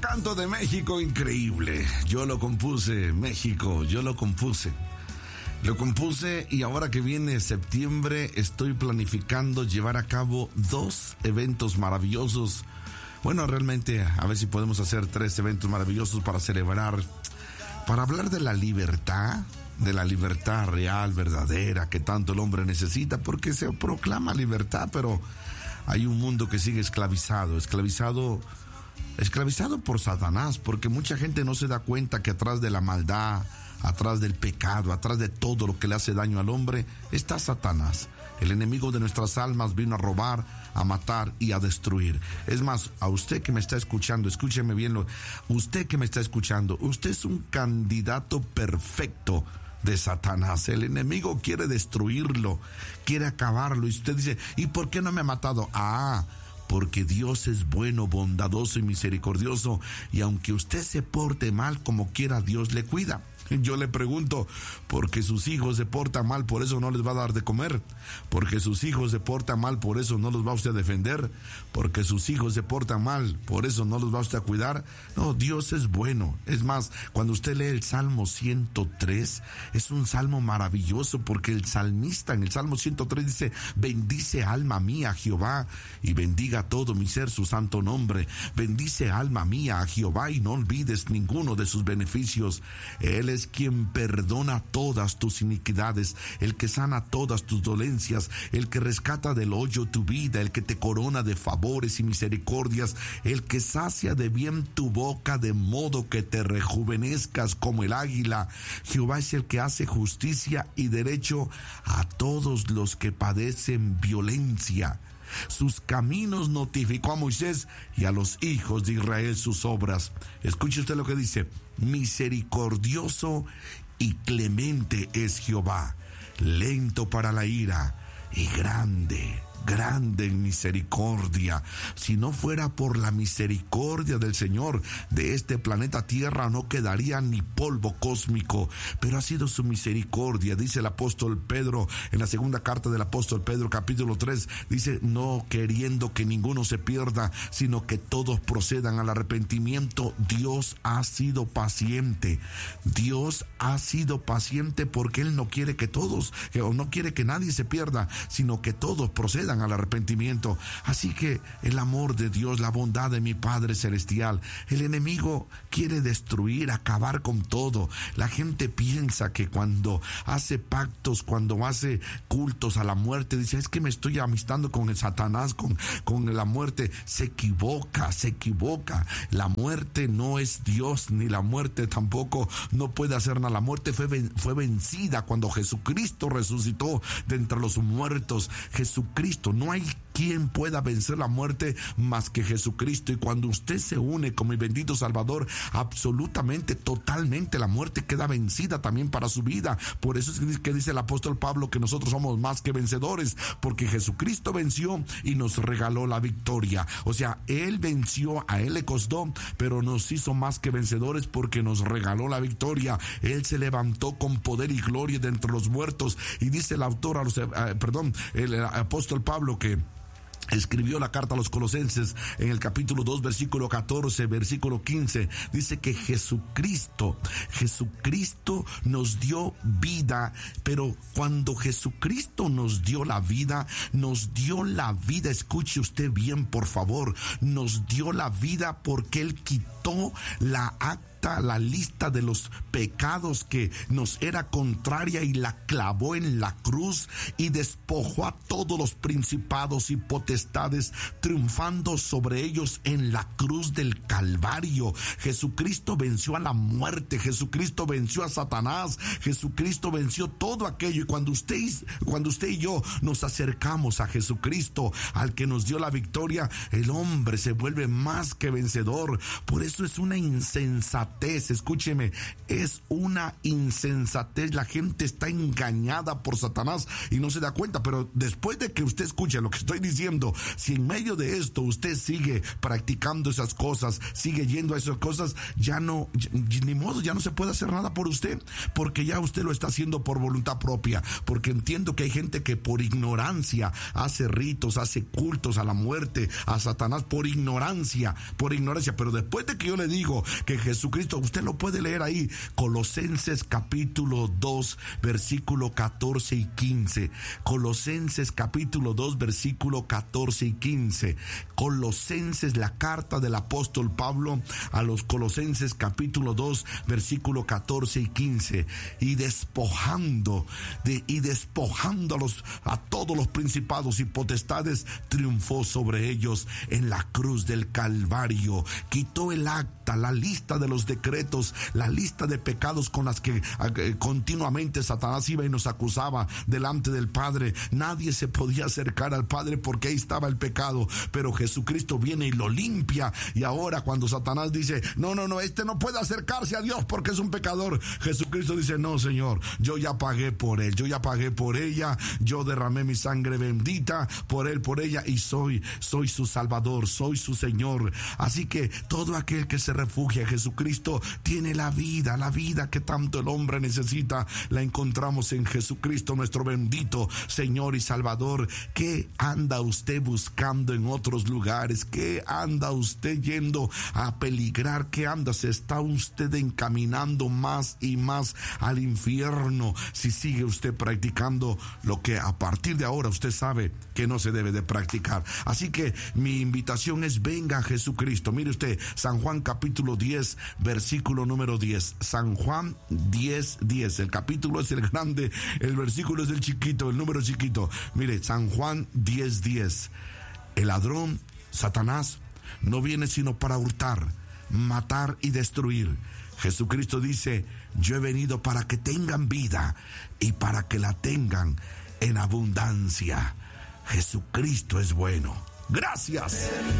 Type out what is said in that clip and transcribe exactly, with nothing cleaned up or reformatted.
canto de México increíble. Yo lo compuse, México, yo lo compuse. Lo compuse y ahora que viene septiembre estoy planificando llevar a cabo dos eventos maravillosos. Bueno, realmente a ver si podemos hacer tres eventos maravillosos para celebrar, para hablar de la libertad, de la libertad real, verdadera, que tanto el hombre necesita, porque se proclama libertad, pero hay un mundo que sigue esclavizado, esclavizado, esclavizado por Satanás, porque mucha gente no se da cuenta que atrás de la maldad, atrás del pecado, atrás de todo lo que le hace daño al hombre, está Satanás. El enemigo de nuestras almas vino a robar, a matar y a destruir. Es más, a usted que me está escuchando, escúcheme bien, lo, usted que me está escuchando, usted es un candidato perfecto de Satanás. El enemigo quiere destruirlo, quiere acabarlo. Y usted dice, ¿y por qué no me ha matado? Ah, porque Dios es bueno, bondadoso y misericordioso. Y aunque usted se porte mal, como quiera, Dios le cuida. Yo le pregunto, porque sus hijos se portan mal, por eso no les va a dar de comer, porque sus hijos se portan mal, por eso no los va usted a defender, porque sus hijos se portan mal, por eso no los va usted a cuidar. No, Dios es bueno. Es más, cuando usted lee el Salmo ciento tres, es un salmo maravilloso, porque el salmista en el Salmo ciento tres dice, bendice alma mía a Jehová, y bendiga todo mi ser su santo nombre. Bendice alma mía a Jehová, y no olvides ninguno de sus beneficios. Él es es quien perdona todas tus iniquidades, el que sana todas tus dolencias, el que rescata del hoyo tu vida, el que te corona de favores y misericordias, el que sacia de bien tu boca de modo que te rejuvenezcas como el águila. Jehová es el que hace justicia y derecho a todos los que padecen violencia. Sus caminos notificó a Moisés y a los hijos de Israel sus obras. Escuche usted lo que dice: misericordioso y clemente es Jehová, lento para la ira y grande, grande en misericordia. Si no fuera por la misericordia del Señor, de este planeta Tierra no quedaría ni polvo cósmico, pero ha sido su misericordia. Dice el apóstol Pedro en la segunda carta del apóstol Pedro, capítulo tres, dice, no queriendo que ninguno se pierda, sino que todos procedan al arrepentimiento. Dios ha sido paciente. Dios ha sido paciente porque Él no quiere que todos, o no quiere que nadie se pierda, sino que todos procedan al arrepentimiento. Así que el amor de Dios, la bondad de mi Padre Celestial, el enemigo quiere destruir, acabar con todo. La gente piensa que cuando hace pactos, cuando hace cultos a la muerte, dice, es que me estoy amistando con el Satanás, con, con la muerte. Se equivoca, se equivoca. La muerte no es Dios, ni la muerte tampoco no puede hacer nada. La muerte fue, fue vencida cuando Jesucristo resucitó de entre los muertos. Jesucristo, no hay quien pueda vencer la muerte más que Jesucristo. Y cuando usted se une con mi bendito Salvador, absolutamente, totalmente, la muerte queda vencida también para su vida. Por eso es que dice el apóstol Pablo que nosotros somos más que vencedores, porque Jesucristo venció y nos regaló la victoria. O sea, Él venció, a Él le costó, pero nos hizo más que vencedores porque nos regaló la victoria. Él se levantó con poder y gloria de entre los muertos. Y dice el autor, a los, eh, perdón, el apóstol Pablo, que escribió la carta a los Colosenses en el capítulo dos, versículo catorce, versículo quince, dice que Jesucristo, Jesucristo nos dio vida, pero cuando Jesucristo nos dio la vida, nos dio la vida, escuche usted bien por favor, nos dio la vida porque Él quitó la acta, la lista de los pecados que nos era contraria y la clavó en la cruz y despojó a todos los principados y potestades, triunfando sobre ellos en la cruz del Calvario. Jesucristo venció a la muerte, Jesucristo venció a Satanás, Jesucristo venció todo aquello. Y cuando usted, cuando usted y yo nos acercamos a Jesucristo, al que nos dio la victoria, el hombre se vuelve más que vencedor. Por eso es una insensatez insensatez, escúcheme, es una insensatez. La gente está engañada por Satanás y no se da cuenta, pero después de que usted escuche lo que estoy diciendo, si en medio de esto usted sigue practicando esas cosas, sigue yendo a esas cosas, ya no, ni modo, ya no se puede hacer nada por usted, porque ya usted lo está haciendo por voluntad propia, porque entiendo que hay gente que por ignorancia hace ritos, hace cultos a la muerte, a Satanás, por ignorancia, por ignorancia, pero después de que yo le digo que Jesucristo, usted lo puede leer ahí, Colosenses capítulo dos, versículo catorce y quince, Colosenses capítulo dos, versículo catorce y quince, Colosenses, la carta del apóstol Pablo a los Colosenses capítulo dos, versículo catorce y quince, y despojando de, y despojando a los a todos los principados y potestades, triunfó sobre ellos en la cruz del Calvario, quitó el acta, la lista de los decretos, la lista de pecados con las que eh, continuamente Satanás iba y nos acusaba delante del Padre. Nadie se podía acercar al Padre porque ahí estaba el pecado, pero Jesucristo viene y lo limpia. Y ahora cuando Satanás dice, no, no, no, este no puede acercarse a Dios porque es un pecador, Jesucristo dice, no, Señor, yo ya pagué por él, yo ya pagué por ella, yo derramé mi sangre bendita por él, por ella, y soy, soy su Salvador, soy su Señor. Así que todo aquel que se refugia en Jesucristo tiene la vida, la vida que tanto el hombre necesita, la encontramos en Jesucristo, nuestro bendito Señor y Salvador. ¿Qué anda usted buscando en otros lugares? ¿Qué anda usted yendo a peligrar? ¿Qué anda? Se está usted encaminando más y más al infierno si sigue usted practicando lo que a partir de ahora usted sabe que no se debe de practicar. Así que mi invitación es, venga a Jesucristo. Mire usted, San Juan capítulo diez, versículo número diez. San Juan diez, diez. El capítulo es el grande, el versículo es el chiquito, el número chiquito. Mire, San Juan diez, diez. El ladrón, Satanás, no viene sino para hurtar, matar y destruir. Jesucristo dice, yo he venido para que tengan vida y para que la tengan en abundancia. Jesucristo es bueno. Gracias.